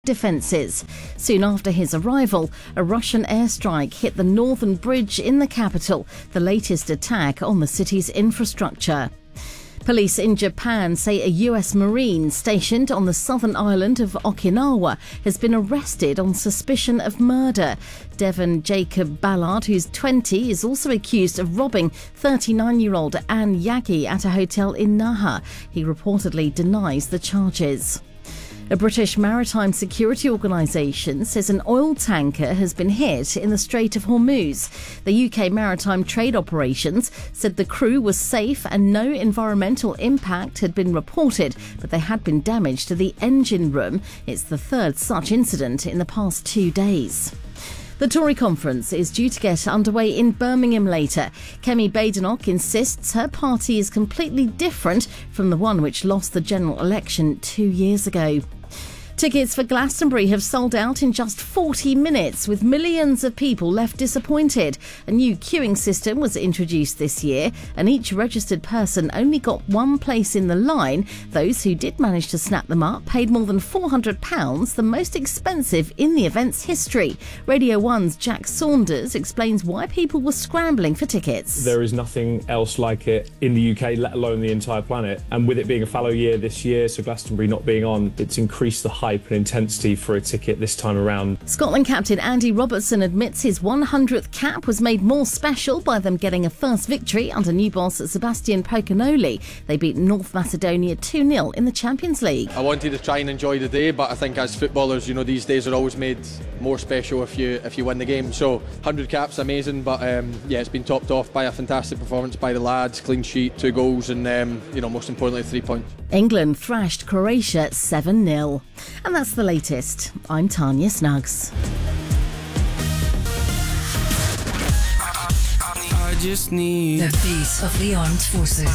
defences. Soon after his arrival, a Russian airstrike hit the northern bridge in the capital, the latest attack on the city's infrastructure. Police in Japan say a US Marine stationed on the southern island of Okinawa has been arrested on suspicion of murder. Devon Jacob Ballard, who's 20, is also accused of robbing 39-year-old Anne Yagi at a hotel in Naha. He reportedly denies the charges. A British maritime security organisation says an oil tanker has been hit in the Strait of Hormuz. The UK Maritime Trade Operations said the crew was safe and no environmental impact had been reported, but there had been damage to the engine room. It's the third such incident in the past 2 days. The Tory conference is due to get underway in Birmingham later. Kemi Badenoch insists her party is completely different from the one which lost the general election 2 years ago. Tickets for Glastonbury have sold out in just 40 minutes, with millions of people left disappointed. A new queuing system was introduced this year, and each registered person only got one place in the line. Those who did manage to snap them up paid more than £400, the most expensive in the event's history. Radio 1's Jack Saunders explains why people were scrambling for tickets. There is nothing else like it in the UK, let alone the entire planet. And with it being a fallow year this year, so Glastonbury not being on, it's increased the hype and intensity for a ticket this time around. Scotland captain Andy Robertson admits his 100th cap was made more special by them getting a first victory under new boss Sebastian Pocanoli. They beat North Macedonia 2-0 in the Champions League. I wanted to try and enjoy the day, but I think as footballers, these days are always made more special if you win the game. So 100 caps, amazing, but it's been topped off by a fantastic performance by the lads, clean sheet, 2 goals, and most importantly 3 points. England thrashed Croatia 7-0. And that's the latest. I'm Tanya Snuggs. I just need the beat of the armed forces.